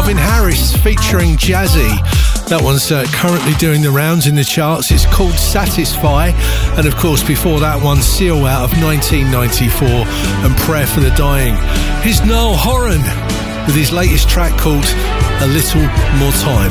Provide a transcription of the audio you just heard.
Calvin Harris featuring Jazzy. That one's currently doing the rounds in the charts. It's called Satisfy. And of course, before that one, Seal out of 1994 and Prayer for the Dying. Here's Niall Horan with his latest track called A Little More Time.